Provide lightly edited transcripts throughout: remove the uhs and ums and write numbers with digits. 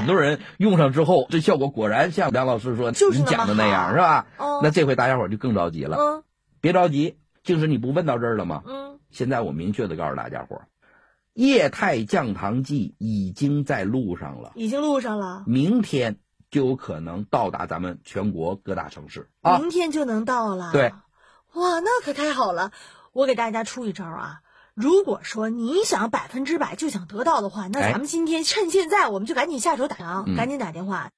很多人用上之后，这效果果然像梁老师说就是你讲的那样，是吧？ 哦， 那这回大家伙就更着急了。别着急，净是你不问到这儿了吗？现在我明确的告诉大家伙，液态降糖剂已经在路上了， 已经路上了， 明天就有可能到达咱们全国各大城市啊！ 明天就能到了。 对， 哇，那可太好了！我给大家出一招啊，如果说你想100%就想得到的话，那咱们今天趁现在，我们就赶紧下手打糖，赶紧打电话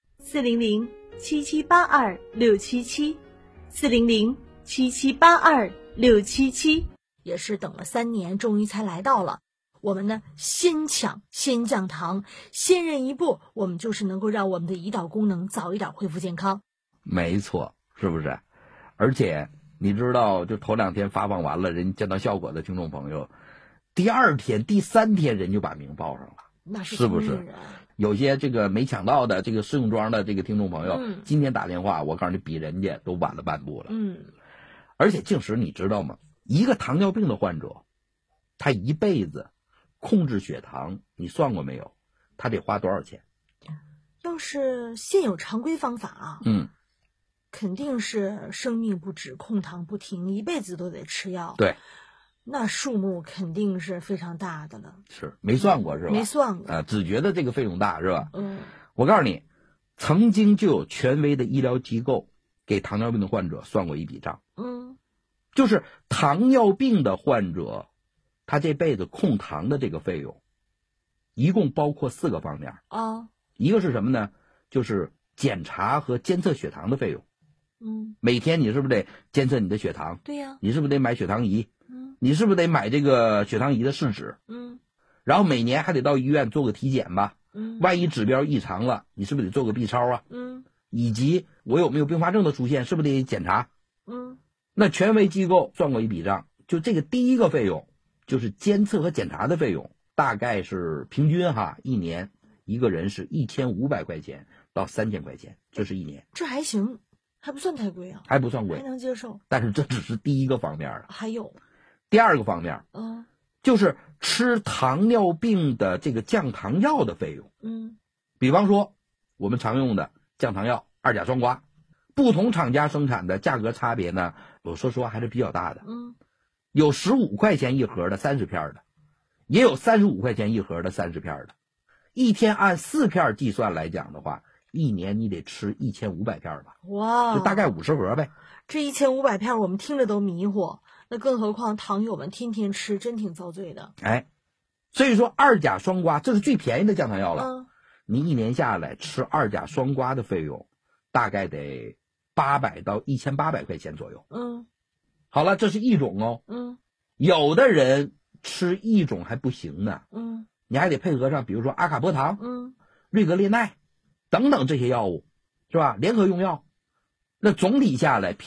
400-7782-677，400-7782-677，也是等了3年，终于才来到了。我们呢，先抢先降糖，先认一步，我们就是能够让我们的胰岛功能早一点恢复健康。 没错，是不是？而且你知道，就头2天发放完了，人见到效果的听众朋友，第2天、第3天人就把名报上了， 那是不是？有些这个没抢到的这个试用装的这个听众朋友，今天打电话，我告诉你，比人家都晚了半步了。而且静时你知道吗？一个糖尿病的患者，他一辈子控制血糖，你算过没有？他得花多少钱？ 要是现有常规方法啊，肯定是生命不止，控糖不停，一辈子都得吃药。 对， 那数目肯定是非常大的了。 是没算过是吧？ 没算过只觉得这个费用大是吧？我告诉你，曾经就有权威的医疗机构给糖尿病的患者算过一笔账。就是糖尿病的患者，他这辈子控糖的这个费用，一共包括4个方面啊。一个是什么呢？就是检查和监测血糖的费用。每天你是不是得监测你的血糖？ 对呀。 你是不是得买血糖仪？你是不是得买这个血糖仪的试纸？然后每年还得到医院做个体检吧？万一指标异常了，你是不是得做个 B 超啊？以及我有没有并发症的出现，是不是得检查？那权威机构算过一笔账，就这个第一个费用，就是监测和检查的费用，大概是平均一年一个人是1500块钱到3000块钱，这是一年。 这还行，还不算太贵啊， 还不算贵， 还能接受。 但是这只是第一个方面啊， 还有第2个方面，就是吃糖尿病的这个降糖药的费用。比方说我们常用的降糖药2甲双胍，不同厂家生产的价格差别呢，我说实话还是比较大的。有15块钱一盒的30片的，也有35块钱一盒的30片的。一天按4片计算来讲的话，一年你得吃1500片吧？ 哇， 就大概50盒呗。 这1500片我们听着都迷糊，那更何况糖友们天天吃，真挺遭罪的。 所以说2甲双胍这是最便宜的降糖药了。你一年下来吃2甲双胍的费用，大概得800到1800块钱左右。好了，这是一种哦。有的人吃一种还不行呢。你还得配合上，比如说阿卡波糖、瑞格列奈等等这些药物，是吧？联合用药，那总体下来